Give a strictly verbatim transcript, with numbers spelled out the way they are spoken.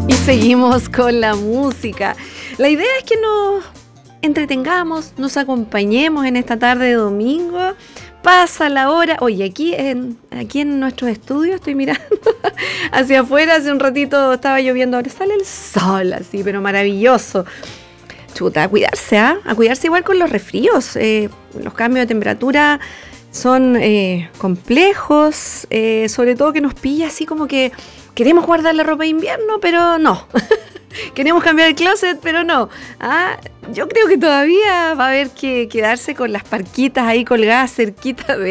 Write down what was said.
Y seguimos con la música. La idea es que nos entretengamos, nos acompañemos en esta tarde de domingo. Pasa la hora. Oye, aquí en, aquí en nuestros estudios estoy mirando hacia afuera. Hace un ratito estaba lloviendo, ahora sale el sol así, pero maravilloso. Chuta, a cuidarse, ¿ah? ¿eh? A cuidarse igual con los resfríos. Eh, los cambios de temperatura son eh, complejos, eh, sobre todo que nos pilla así como que queremos guardar la ropa de invierno, pero no. Queremos cambiar el closet, pero no. Ah, yo creo que todavía va a haber que quedarse con las parquitas ahí colgadas cerquita de